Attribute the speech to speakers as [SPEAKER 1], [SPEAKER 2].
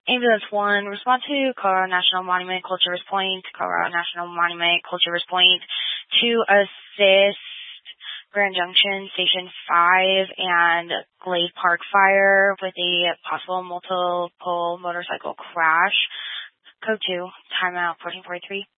[SPEAKER 1] Ambulance 1, respond to Colorado National Monument, Cultivars Point, Colorado National Monument, Cultivars Point, to assist Grand Junction, Station 5, and Glade Park fire with a possible multiple motorcycle crash. Code 2, timeout 1443.